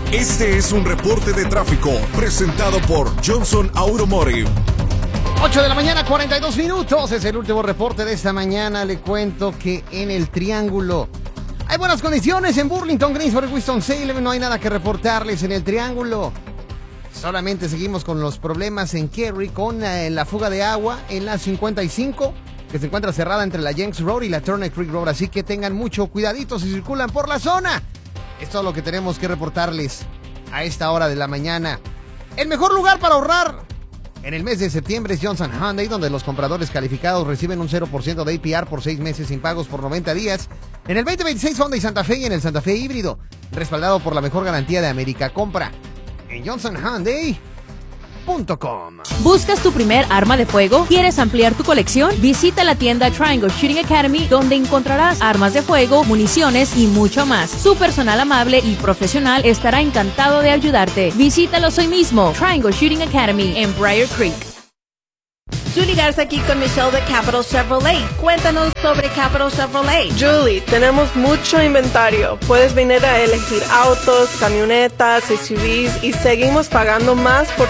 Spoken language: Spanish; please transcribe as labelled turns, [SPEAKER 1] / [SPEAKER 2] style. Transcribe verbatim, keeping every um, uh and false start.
[SPEAKER 1] Este es un reporte de tráfico presentado por Johnson Automotive.
[SPEAKER 2] ocho de la mañana, cuarenta y dos minutos. Es el último reporte de esta mañana. Le cuento que en el Triángulo hay buenas condiciones en Burlington, Greensboro, Winston-Salem. No hay nada que reportarles en el Triángulo. Solamente seguimos con los problemas en Cary con eh, la fuga de agua en la cincuenta y cinco, que se encuentra cerrada entre la Jenks Road y la Turner Creek Road. Así que tengan mucho cuidadito si circulan por la zona. Es todo lo que tenemos que reportarles a esta hora de la mañana. El mejor lugar para ahorrar en el mes de septiembre es Johnson Hyundai, donde los compradores calificados reciben un cero por ciento de A P R por seis meses sin pagos por noventa días. En el veinte veintiséis Hyundai Santa Fe y en el Santa Fe híbrido, respaldado por la mejor garantía de América. Compra en johnson hyundai punto com.
[SPEAKER 3] ¿Buscas tu primer arma de fuego? ¿Quieres ampliar tu colección? Visita la tienda Triangle Shooting Academy, donde encontrarás armas de fuego, municiones y mucho más. Su personal amable y profesional estará encantado de ayudarte. Visítalos hoy mismo. Triangle Shooting Academy en Briar Creek.
[SPEAKER 4] Julie Garza aquí con Michelle de Capital Chevrolet. Cuéntanos sobre Capital Chevrolet.
[SPEAKER 5] Julie, tenemos mucho inventario. Puedes venir a elegir autos, camionetas, S U Vs y seguimos pagando más por